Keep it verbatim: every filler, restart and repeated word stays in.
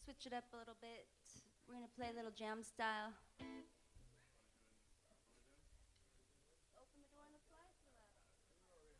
switch it up a little bit. We're gonna play a little jam style.